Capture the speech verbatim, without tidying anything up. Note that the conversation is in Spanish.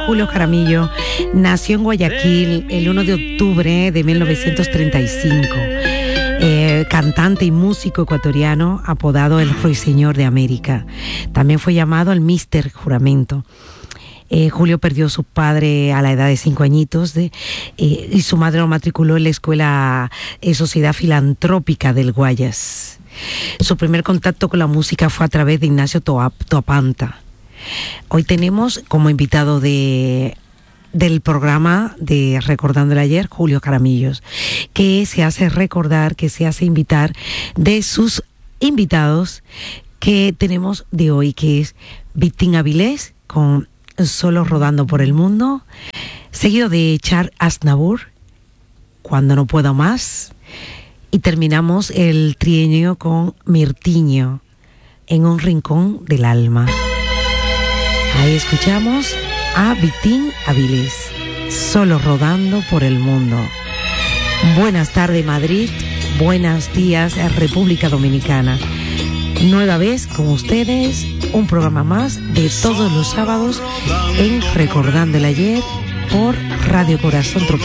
Julio Jaramillo nació en Guayaquil el uno de octubre de mil novecientos treinta y cinco. Eh, cantante y músico ecuatoriano, apodado el Ruiseñor de América. También fue llamado el míster Juramento. Eh, Julio perdió a su padre a la edad de cinco añitos de, eh, y su madre lo matriculó en la Escuela eh, Sociedad Filantrópica del Guayas. Su primer contacto con la música fue a través de Ignacio Toap, Toapanta. Hoy tenemos como invitado de, del programa de Recordando el Ayer, Julio Jaramillos, que se hace recordar, que se hace invitar de sus invitados que tenemos de hoy, que es Vitín Avilés con Solo Rodando por el Mundo, seguido de Char Aznavour, Cuando no puedo más, y terminamos el trienio con Mirtiño, En un rincón del alma. Ahí escuchamos a Vitín Avilés, Solo Rodando por el Mundo. Buenas tardes, Madrid. Buenos días, República Dominicana. Nueva vez con ustedes, un programa más de todos los sábados en Recordando el Ayer por Radio Corazón Tropical.